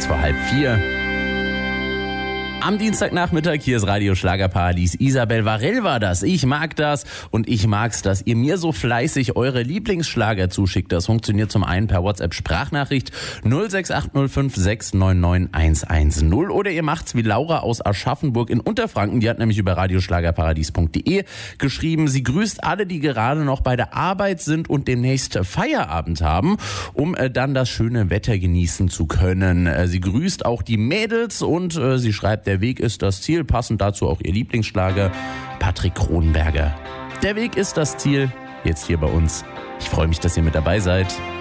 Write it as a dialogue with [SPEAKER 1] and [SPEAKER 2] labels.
[SPEAKER 1] kurz vor 3:30. Am Dienstagnachmittag, hier ist Radio Schlagerparadies. Isabel Varell war das. Ich mag das und ich mag's, dass ihr mir so fleißig eure Lieblingsschlager zuschickt. Das funktioniert zum einen per WhatsApp-Sprachnachricht 06805 699 110 oder ihr macht's wie Laura aus Aschaffenburg in Unterfranken. Die hat nämlich über radioschlagerparadies.de geschrieben. Sie grüßt alle, die gerade noch bei der Arbeit sind und demnächst Feierabend haben, um dann das schöne Wetter genießen zu können. Sie grüßt auch die Mädels und sie schreibt, der Weg ist das Ziel, passend dazu auch ihr Lieblingsschlager, Patrick Kronenberger. Der Weg ist das Ziel, jetzt hier bei uns. Ich freue mich, dass ihr mit dabei seid.